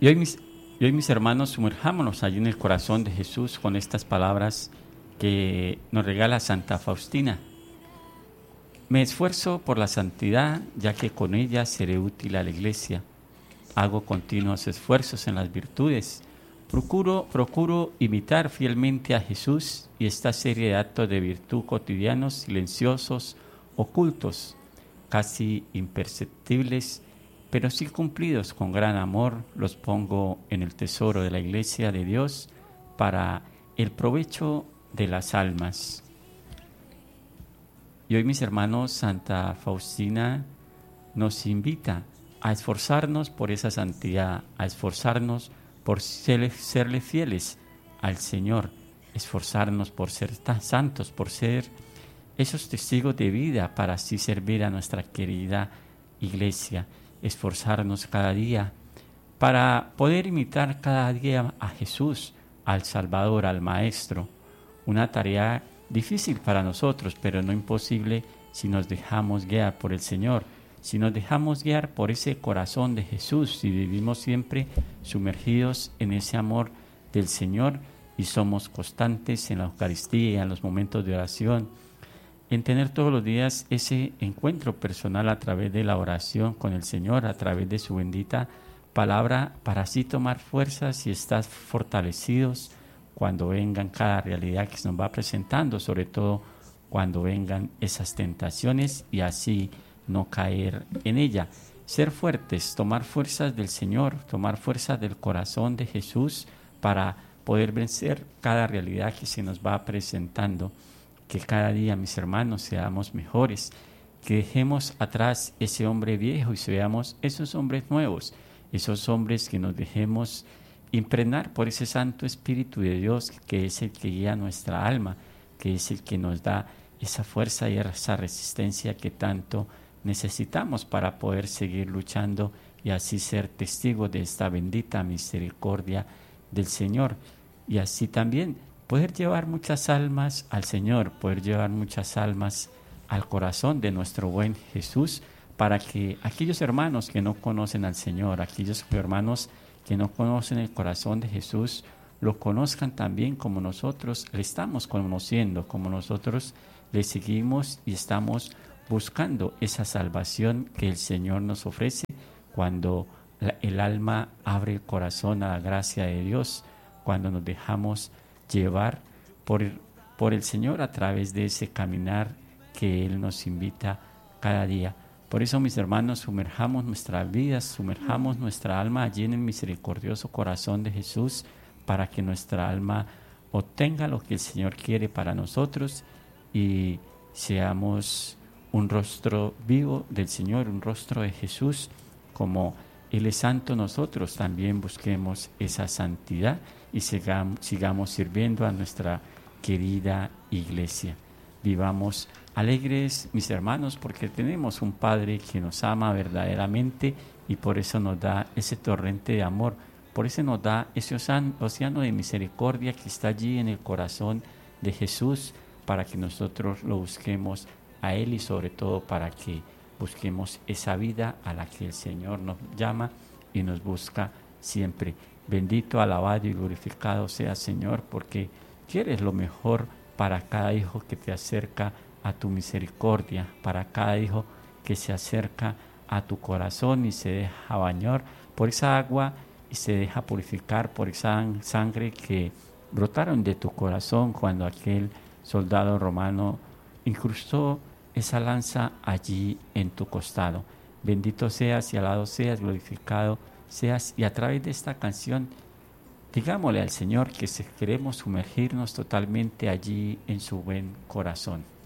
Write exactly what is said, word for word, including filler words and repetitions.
Y hoy mis, y hoy mis hermanos, sumerjámonos allí en el corazón de Jesús con estas palabras que nos regala Santa Faustina. Me esfuerzo por la santidad, ya que con ella seré útil a la Iglesia. Hago continuos esfuerzos en las virtudes. Procuro, procuro imitar fielmente a Jesús y esta serie de actos de virtud cotidianos, silenciosos, ocultos, casi imperceptibles, pero sí cumplidos con gran amor, los pongo en el tesoro de la Iglesia de Dios para el provecho de las almas. Y hoy, mis hermanos, Santa Faustina nos invita a esforzarnos por esa santidad, a esforzarnos por ser, serle fieles al Señor, esforzarnos por ser tan santos, por ser esos testigos de vida para así servir a nuestra querida Iglesia, esforzarnos cada día para poder imitar cada día a Jesús, al Salvador, al Maestro. Una tarea difícil para nosotros, pero no imposible si nos dejamos guiar por el Señor, si nos dejamos guiar por ese corazón de Jesús, si vivimos siempre sumergidos en ese amor del Señor y somos constantes en la Eucaristía, en los momentos de oración, en tener todos los días ese encuentro personal a través de la oración con el Señor, a través de su bendita palabra, para así tomar fuerzas y estar fortalecidos cuando vengan cada realidad que se nos va presentando, sobre todo cuando vengan esas tentaciones y así no caer en ella. Ser fuertes, tomar fuerzas del Señor, tomar fuerzas del corazón de Jesús para poder vencer cada realidad que se nos va presentando. Que cada día, mis hermanos, seamos mejores, que dejemos atrás ese hombre viejo y seamos esos hombres nuevos, esos hombres que nos dejemos impregnar por ese Santo Espíritu de Dios que es el que guía nuestra alma, que es el que nos da esa fuerza y esa resistencia que tanto necesitamos para poder seguir luchando y así ser testigos de esta bendita misericordia del Señor. Y así también poder llevar muchas almas al Señor, poder llevar muchas almas al corazón de nuestro buen Jesús, para que aquellos hermanos que no conocen al Señor, aquellos hermanos que no conocen el corazón de Jesús, lo conozcan también como nosotros le estamos conociendo, como nosotros le seguimos y estamos buscando esa salvación que el Señor nos ofrece cuando la, el alma abre el corazón a la gracia de Dios, cuando nos dejamos llevar por, por el Señor a través de ese caminar que Él nos invita cada día. Por eso, mis hermanos, sumerjamos nuestras vidas, sumerjamos nuestra alma allí en el misericordioso corazón de Jesús para que nuestra alma obtenga lo que el Señor quiere para nosotros y seamos un rostro vivo del Señor, un rostro de Jesús. Como Él es santo, nosotros también busquemos esa santidad y sigamos, sigamos sirviendo a nuestra querida Iglesia. Vivamos alegres, mis hermanos, porque tenemos un Padre que nos ama verdaderamente y por eso nos da ese torrente de amor, por eso nos da ese océano de misericordia que está allí en el corazón de Jesús, para que nosotros lo busquemos a Él y sobre todo para que busquemos esa vida a la que el Señor nos llama y nos busca siempre. Bendito, alabado y glorificado sea, Señor, porque quieres lo mejor para cada hijo que te acerca a tu misericordia, para cada hijo que se acerca a tu corazón y se deja bañar por esa agua y se deja purificar por esa sangre que brotaron de tu corazón cuando aquel soldado romano incrustó esa lanza allí en tu costado. Bendito seas y alabado seas, glorificado seas, y a través de esta canción digámosle al Señor que queremos sumergirnos totalmente allí en su buen corazón.